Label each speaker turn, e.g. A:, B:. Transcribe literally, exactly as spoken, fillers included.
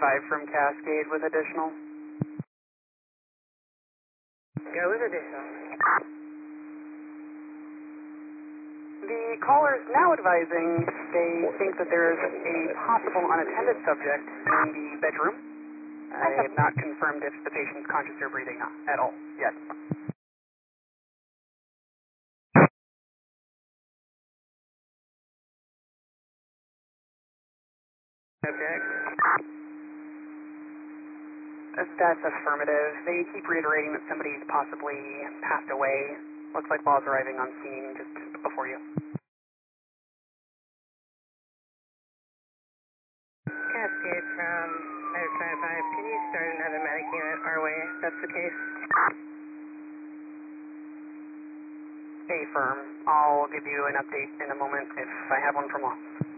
A: five from Cascade with additional.
B: Go with additional.
A: The caller is now advising they think that there is a possible unattended subject in the bedroom. I have not confirmed if the patient's conscious or breathing at all yet.
B: Okay.
A: That's affirmative. They keep reiterating that somebody's possibly passed away. Looks like Law's arriving on scene just before you.
B: Cascade from five five five. Can you start another medic unit our way if that's the case?
A: Stay firm. I'll give you an update in a moment if I have one from Law.